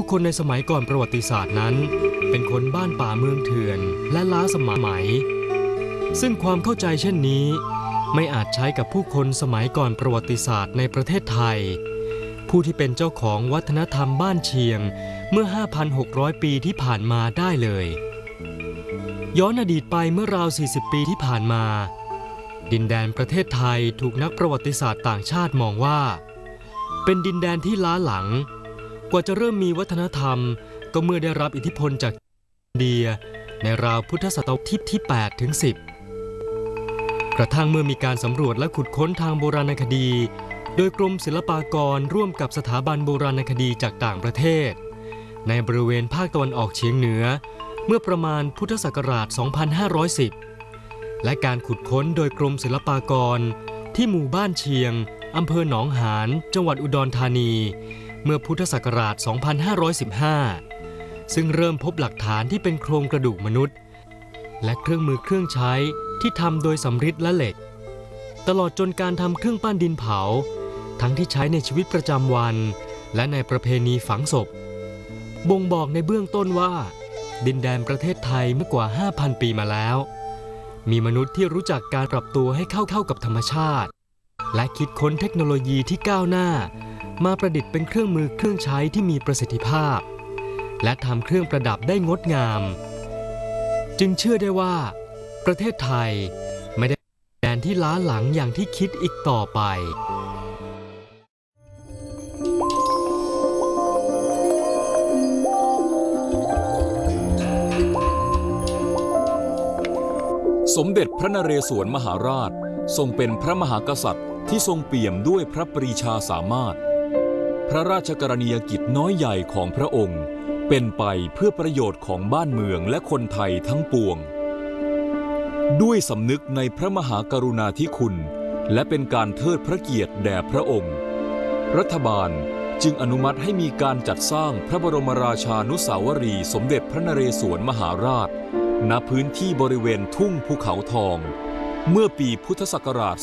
ผู้คนในสมัยก่อนประวัติศาสตร์นั้นเป็นคนบ้านป่าเมืองเถื่อนและล้าสมัยซึ่งความเข้าใจเช่นนี้ไม่อาจใช้กับผู้คนสมัยก่อนประวัติศาสตร์ในประเทศไทยผู้ที่เป็นเจ้าของวัฒนธรรมบ้านเชียงเมื่อ 5,600 ปีที่ผ่านมาได้เลยย้อนอดีตไปเมื่อราว 40 ปีที่ผ่านมาดินแดนประเทศไทยถูกนักประวัติศาสตร์ต่างชาติมองว่าเป็นดินแดนที่ล้าหลังกว่าจะเริ่มมีวัฒนธรรมก็เมื่อได้รับอิทธิพลจากอินเดียในราวพุทธศตวรรษที่ 8 ถึง 10 กระทั่งเมื่อมีการสำรวจและขุดค้นทางโบราณคดีโดยกรมศิลปากรร่วมกับสถาบันโบราณคดีจากต่างประเทศในบริเวณภาคตะวันออกเฉียงเหนือเมื่อประมาณพุทธศักราช 2510 และการขุดค้นโดยกรมศิลปากรที่หมู่บ้านเชียงอำเภอหนองหานจังหวัดอุดรธานีเมื่อพุทธศักราช 2515 ซึ่งเริ่มพบหลักฐานที่เป็นโครงกระดูกมนุษย์และเครื่องมือเครื่องใช้ที่ทำโดยสำริดและเหล็กตลอดจนการทำเครื่องปั้นดินเผาทั้งที่ใช้ในชีวิตประจำวันและในประเพณีฝังศพบ่งบอกในเบื้องต้นว่าดินแดนประเทศไทยเมื่อกว่า 5,000 ปีมาแล้วมีมนุษย์ที่รู้จักการปรับตัวให้เข้ากับธรรมชาติและคิดค้นเทคโนโลยีที่ก้าวหน้ามาประดิษฐ์เป็นเครื่องมือเครื่องใช้ที่มีประสิทธิภาพและทำเครื่องประดับได้งดงามจึงเชื่อได้ว่าประเทศไทยไม่ได้เป็นแดนที่ล้าหลังอย่างที่คิดอีกต่อไปสมเด็จพระนเรศวรมหาราชทรงเป็นพระมหากษัตริย์ที่ทรงเปี่ยมด้วยพระปรีชาสามารถพระราชกรณียกิจน้อยใหญ่ของพระองค์เป็นไปเพื่อประโยชน์ของบ้านเมืองและคนไทยทั้งปวงด้วยสำนึกในพระมหากรุณาธิคุณและเป็นการเทิดพระเกียรติแด่พระองค์รัฐบาลจึงอนุมัติให้มีการจัดสร้างพระบรมราชานุสาวรีย์สมเด็จพระนเรศวรมหาราชณพื้นที่บริเวณทุ่งภูเขาทองเมื่อปีพุทธศักราช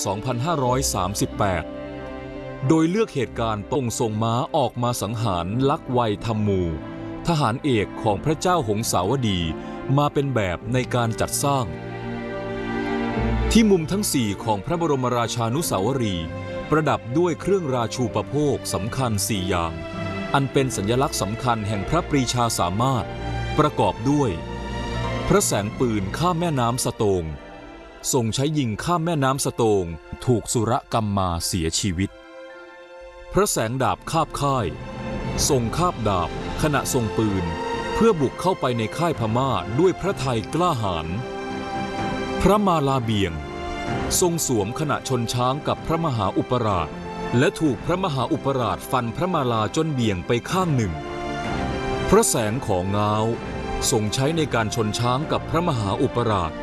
2538 โดยเลือกเหตุการณ์ตรงทรงม้าออกมาสังหารลักวัยธรรมมูทหารเอกของพระเจ้าหงสาวดีมาเป็นแบบในการจัดสร้างที่มุมทั้ง4ของพระบรมราชานุสาวรีย์ประดับด้วยเครื่องราชูปโภคสำคัญ4อย่างอันเป็นสัญลักษณ์สำคัญแห่งพระปรีชาสามารถประกอบด้วยพระแสงปืนข้ามแม่น้ำสโตงทรงใช้ยิงข้ามแม่น้ำสโตงถูกสุรกำมาเสียชีวิตพระแสงดาบคาบค่ายทรงคาบดาบขณะทรงปืนเพื่อบุกเข้าไปในค่ายพม่าด้วยพระทัยกล้าหาญพระมาลาเบียงทรงสวมขณะชนช้างกับพระมหาอุปราชและถูกพระมหาอุปราชฟันพระมาลาจนเบี่ยงไปข้างหนึ่งพระแสงของง้าวทรงใช้ในการชนช้างกับพระมหาอุปราช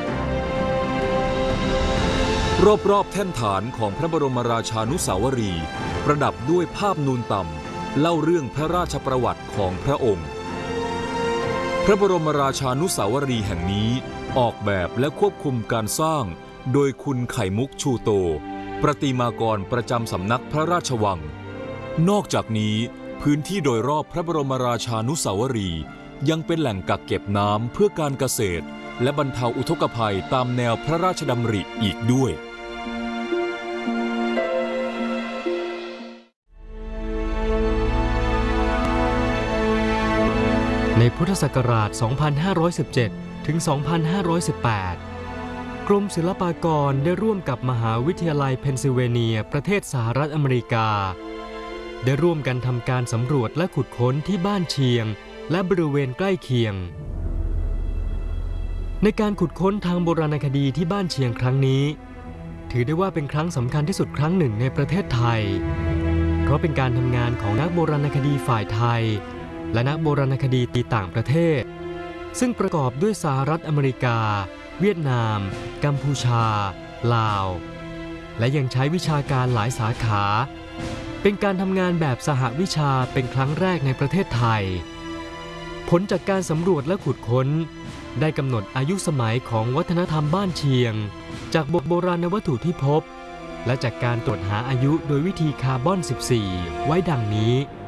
รอบๆแท่นฐานของพระบรมราชานุสาวรีย์ประดับด้วยภาพนูนต่ำเล่าเรื่องพระราชประวัติของพระองค์พระบรมราชานุสาวรีย์แห่งนี้ออกแบบและควบคุมการสร้างโดยคุณไข่มุกชูโตประติมากรประจำสำนักพระราชวังนอกจากนี้พื้นที่โดยรอบพระบรมราชานุสาวรีย์ยังเป็นแหล่งกักเก็บน้ำเพื่อการเกษตรและบรรเทาอุทกภัยตามแนวพระราชดำริอีกด้วยในพุทธศักราช 2517 ถึง 2518 กรมศิลปากรได้ร่วมกับมหาวิทยาลัยเพนซิลเวเนียประเทศสหรัฐอเมริกาได้ร่วมกันทำการสำรวจและขุดค้นที่บ้านเชียงและบริเวณใกล้เคียงในการขุดค้นทางโบราณคดีที่บ้านเชียงครั้งนี้ถือได้ว่าเป็นครั้งสำคัญที่สุดครั้งหนึ่งในประเทศไทยเพราะเป็นการทำงานของนักโบราณคดีฝ่ายไทยและนักโบราณคดีต่างประเทศซึ่งประกอบด้วยสหรัฐอเมริกาเวียดนามกัมพูชาลาวและยังใช้วิชาการหลายสาขาเป็นการทำงานแบบสหวิชาเป็นครั้งแรกในประเทศไทยผลจากการสำรวจและขุดค้นได้กำหนดอายุสมัยของวัฒนธรรมบ้านเชียงจากโบราณวัตถุที่พบและจากการตรวจหาอายุโดยวิธีคาร์บอน 14 ไว้ดังนี้